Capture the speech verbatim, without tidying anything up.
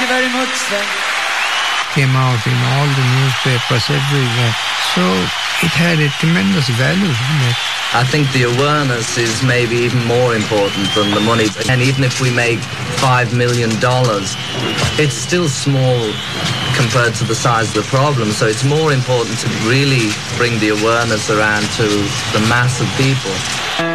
you very much, sir. Came out in all the newspapers everywhere. So it had a tremendous value, didn't it? I think the awareness is maybe even more important than the money. And even if we make five million dollars, it's still small compared to the size of the problem. So it's more important to really bring the awareness around to the mass of people.